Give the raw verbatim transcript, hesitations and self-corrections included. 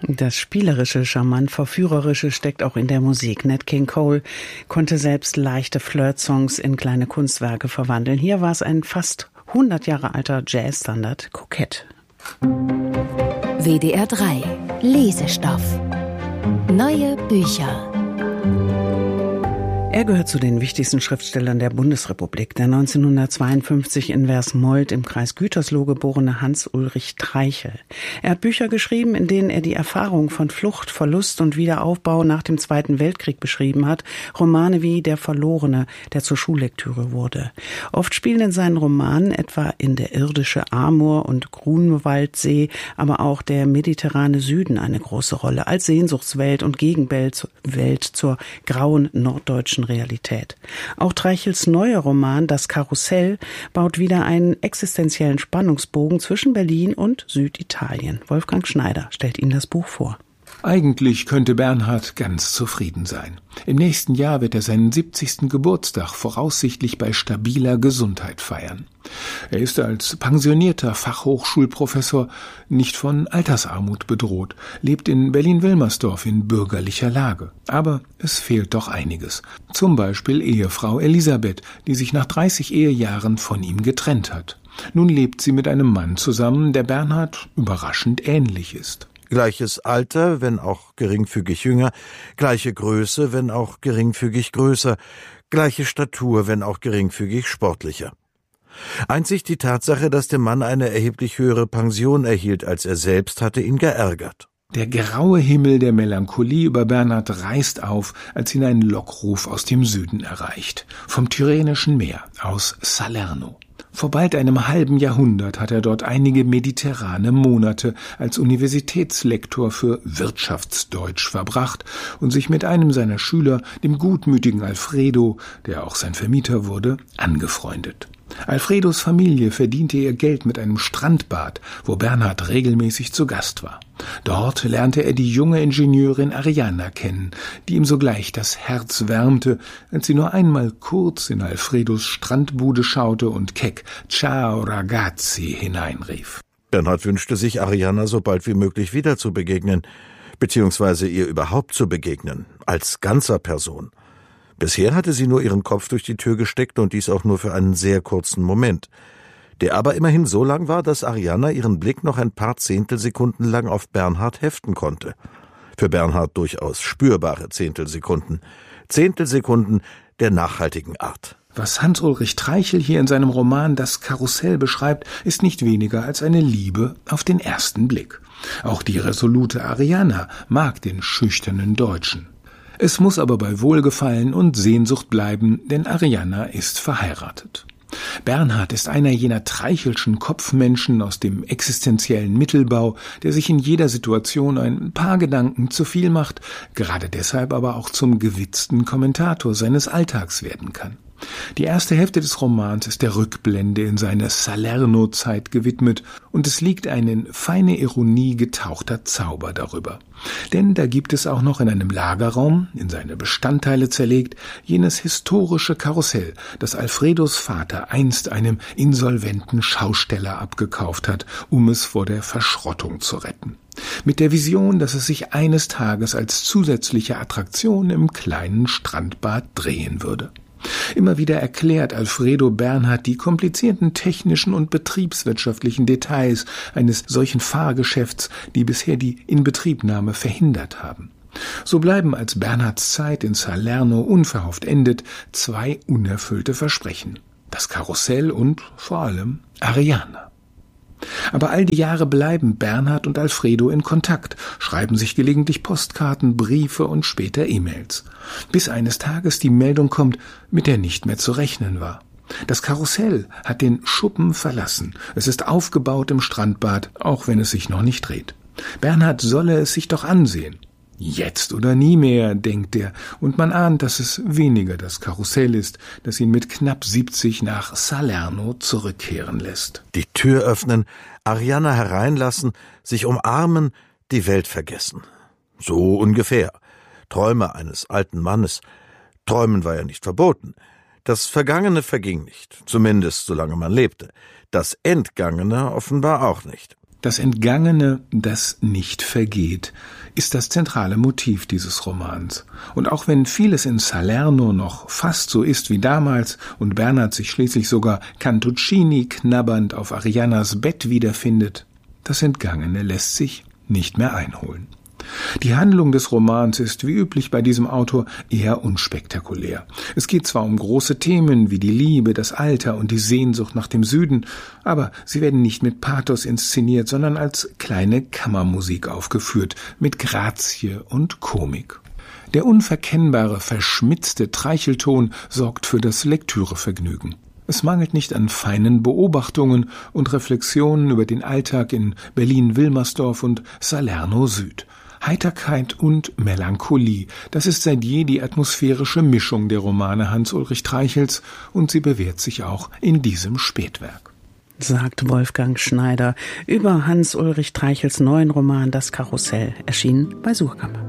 Das Spielerische, charmant Verführerische steckt auch in der Musik. Nat King Cole konnte selbst leichte Flirt-Songs in kleine Kunstwerke verwandeln. Hier war es ein fast hundert Jahre alter Jazz-Standard, Kokett. W D R drei Lesestoff. Neue Bücher. Er gehört zu den wichtigsten Schriftstellern der Bundesrepublik. Der neunzehnhundertzweiundfünfzig in Versmold im Kreis Gütersloh geborene Hans-Ulrich Treichel. Er hat Bücher geschrieben, in denen er die Erfahrung von Flucht, Verlust und Wiederaufbau nach dem Zweiten Weltkrieg beschrieben hat. Romane wie Der Verlorene, der zur Schullektüre wurde. Oft spielen in seinen Romanen etwa in Der irdische Amor und Grunewaldsee, aber auch der mediterrane Süden eine große Rolle, als Sehnsuchtswelt und Gegenwelt zur grauen norddeutschen Realität. Auch Treichels neuer Roman Das Karussell baut wieder einen existenziellen Spannungsbogen zwischen Berlin und Süditalien. Wolfgang Schneider stellt Ihnen das Buch vor. Eigentlich könnte Bernhard ganz zufrieden sein. Im nächsten Jahr wird er seinen siebzigsten Geburtstag voraussichtlich bei stabiler Gesundheit feiern. Er ist als pensionierter Fachhochschulprofessor nicht von Altersarmut bedroht, lebt in Berlin-Wilmersdorf in bürgerlicher Lage. Aber es fehlt doch einiges. Zum Beispiel Ehefrau Elisabeth, die sich nach dreißig Ehejahren von ihm getrennt hat. Nun lebt sie mit einem Mann zusammen, der Bernhard überraschend ähnlich ist. Gleiches Alter, wenn auch geringfügig jünger, gleiche Größe, wenn auch geringfügig größer, gleiche Statur, wenn auch geringfügig sportlicher. Einzig die Tatsache, dass der Mann eine erheblich höhere Pension erhielt als er selbst, hatte ihn geärgert. Der graue Himmel der Melancholie über Bernhard reißt auf, als ihn ein Lockruf aus dem Süden erreicht, vom Tyrrhenischen Meer, aus Salerno. Vor bald einem halben Jahrhundert hat er dort einige mediterrane Monate als Universitätslektor für Wirtschaftsdeutsch verbracht und sich mit einem seiner Schüler, dem gutmütigen Alfredo, der auch sein Vermieter wurde, angefreundet. Alfredos Familie verdiente ihr Geld mit einem Strandbad, wo Bernhard regelmäßig zu Gast war. Dort lernte er die junge Ingenieurin Arianna kennen, die ihm sogleich das Herz wärmte, als sie nur einmal kurz in Alfredos Strandbude schaute und keck »Ciao ragazzi« hineinrief. Bernhard wünschte sich, Arianna so bald wie möglich wieder zu begegnen, beziehungsweise ihr überhaupt zu begegnen, als ganzer Person. Bisher hatte sie nur ihren Kopf durch die Tür gesteckt und dies auch nur für einen sehr kurzen Moment, der aber immerhin so lang war, dass Arianna ihren Blick noch ein paar Zehntelsekunden lang auf Bernhard heften konnte. Für Bernhard durchaus spürbare Zehntelsekunden. Zehntelsekunden der nachhaltigen Art. Was Hans-Ulrich Treichel hier in seinem Roman Das Karussell beschreibt, ist nicht weniger als eine Liebe auf den ersten Blick. Auch die resolute Arianna mag den schüchternen Deutschen. Es muss aber bei Wohlgefallen und Sehnsucht bleiben, denn Arianna ist verheiratet. Bernhard ist einer jener Treichelschen Kopfmenschen aus dem existenziellen Mittelbau, der sich in jeder Situation ein paar Gedanken zu viel macht, gerade deshalb aber auch zum gewitzten Kommentator seines Alltags werden kann. Die erste Hälfte des Romans ist der Rückblende in seine Salerno-Zeit gewidmet und es liegt ein in feine Ironie getauchter Zauber darüber. Denn da gibt es auch noch in einem Lagerraum, in seine Bestandteile zerlegt, jenes historische Karussell, das Alfredos Vater einst einem insolventen Schausteller abgekauft hat, um es vor der Verschrottung zu retten. Mit der Vision, dass es sich eines Tages als zusätzliche Attraktion im kleinen Strandbad drehen würde. Immer wieder erklärt Alfredo Bernhard die komplizierten technischen und betriebswirtschaftlichen Details eines solchen Fahrgeschäfts, die bisher die Inbetriebnahme verhindert haben. So bleiben, als Bernhards Zeit in Salerno unverhofft endet, zwei unerfüllte Versprechen: das Karussell und vor allem Arianna. Aber all die Jahre bleiben Bernhard und Alfredo in Kontakt, schreiben sich gelegentlich Postkarten, Briefe und später E-Mails. Bis eines Tages die Meldung kommt, mit der nicht mehr zu rechnen war. Das Karussell hat den Schuppen verlassen. Es ist aufgebaut im Strandbad, auch wenn es sich noch nicht dreht. Bernhard solle es sich doch ansehen. Jetzt oder nie mehr, denkt er, und man ahnt, dass es weniger das Karussell ist, das ihn mit knapp siebzig nach Salerno zurückkehren lässt. Die Tür öffnen, Arianna hereinlassen, sich umarmen, die Welt vergessen. So ungefähr. Träume eines alten Mannes. Träumen war ja nicht verboten. Das Vergangene verging nicht, zumindest solange man lebte. Das Entgangene offenbar auch nicht. Das Entgangene, das nicht vergeht, ist das zentrale Motiv dieses Romans. Und auch wenn vieles in Salerno noch fast so ist wie damals und Bernhard sich schließlich sogar Cantuccini knabbernd auf Ariannas Bett wiederfindet, das Entgangene lässt sich nicht mehr einholen. Die Handlung des Romans ist wie üblich bei diesem Autor eher unspektakulär. Es geht zwar um große Themen wie die Liebe, das Alter und die Sehnsucht nach dem Süden, aber sie werden nicht mit Pathos inszeniert, sondern als kleine Kammermusik aufgeführt, mit Grazie und Komik. Der unverkennbare, verschmitzte Treichelton sorgt für das Lektürevergnügen. Es mangelt nicht an feinen Beobachtungen und Reflexionen über den Alltag in Berlin-Wilmersdorf und Salerno Süd. Heiterkeit und Melancholie, das ist seit je die atmosphärische Mischung der Romane Hans-Ulrich Treichels und sie bewährt sich auch in diesem Spätwerk. Sagt Wolfgang Schneider über Hans-Ulrich Treichels neuen Roman Das Karussell, erschienen bei Suhrkamp.